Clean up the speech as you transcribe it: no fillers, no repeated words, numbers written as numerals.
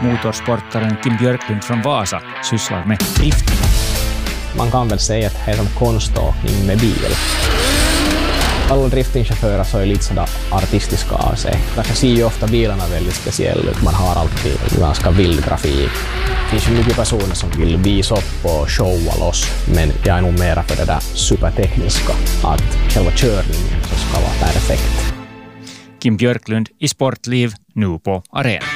Motorsportaren Kim Björklund från Vasa sysslar med drifting. Man kan väl säga att det är som konståkning med bil. Alla driftingchaufförer så är lite sådär artistiska av sig. Därför ser ju ofta bilarna väldigt speciella ut. Man har alltid ganska vild grafik. Det finns ju mycket personer som vill visa upp och showa loss. Men jag är nog mera för det där supertekniska. Att själva körningen så ska vara perfekt. Kim Björklund i Sportliv nu på Arena.